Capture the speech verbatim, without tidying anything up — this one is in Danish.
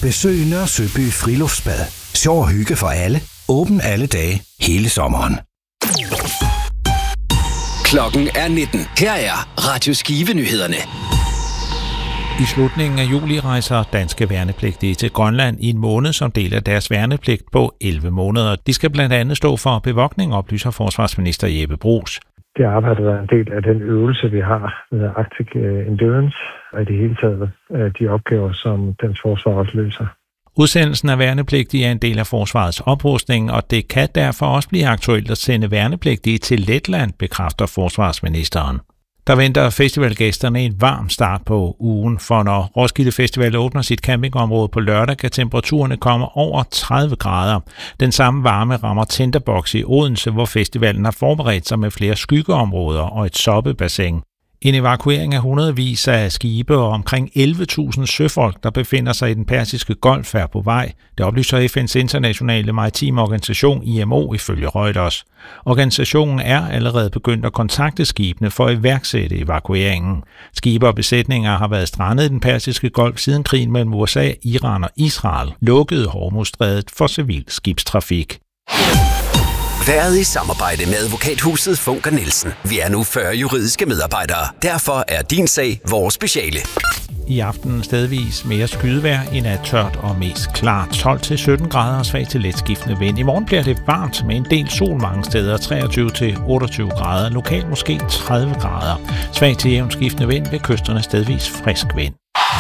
Besøg Nørre Søby Friluftsbad. Sjov og hygge for alle. Åben alle dage, hele sommeren. Klokken er nitten. Her er Radio Skive-nyhederne. I slutningen af juli rejser danske værnepligtige til Grønland i en måned som del af deres værnepligt på elleve måneder. De skal blandt andet stå for bevogtning, oplyser forsvarsminister Jeppe Bruus. Det arbejde er en del af den øvelse, vi har med Arctic Endurance, og i det hele taget de opgaver, som dansk forsvar også løser. Udsendelsen af værnepligtige er en del af forsvarets oprustning, og det kan derfor også blive aktuelt at sende værnepligtige til Letland, bekræfter forsvarsministeren. Der venter festivalgæsterne en varm start på ugen, for når Roskilde Festival åbner sit campingområde på lørdag, kan temperaturerne komme over tredive grader. Den samme varme rammer Tinderbox i Odense, hvor festivalen har forberedt sig med flere skyggeområder og et soppebassin. En evakuering af hundredvis af skibe og omkring elleve tusind søfolk, der befinder sig i den persiske golf, er på vej. Det oplyser F N's internationale maritime organisation I M O ifølge Reuters. Organisationen er allerede begyndt at kontakte skibene for at iværksætte evakueringen. Skibe og besætninger har været strandet i den persiske golf siden krigen mellem U S A, Iran og Israel lukkede Hormuzstrædet for civil skibstrafik. Været i samarbejde med advokathuset Funker Nielsen. Vi er nu fyrre juridiske medarbejdere. Derfor er din sag vores speciale. I aften stedvis mere skydevejr, en af tørt og mest klart. tolv til sytten grader og svag til let skiftende vind. I morgen bliver det varmt med en del sol mange steder, treogtyve til otteogtyve grader. Lokalt måske tredive grader. Svag til jævnt skiftende vind ved kysterne stedvis frisk vind.